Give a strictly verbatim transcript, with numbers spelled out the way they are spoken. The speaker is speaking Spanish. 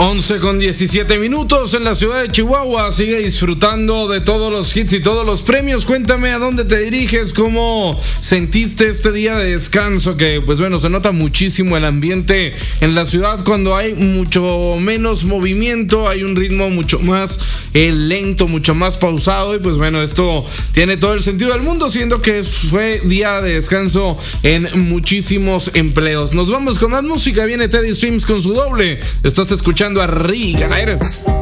once con diecisiete minutos en la ciudad de Chihuahua. Sigue disfrutando de todos los hits y todos los premios. Cuéntame a dónde te diriges, cómo sentiste este día de descanso, que pues bueno, se nota muchísimo el ambiente en la ciudad cuando hay mucho menos movimiento, hay un ritmo mucho más eh, lento, mucho más pausado, y pues bueno, esto tiene todo el sentido del mundo, siendo que fue día de descanso en muchísimos empleos. Nos vamos con más música, viene Teddy Swims con su doble. Estás escuchando a Rick al aire.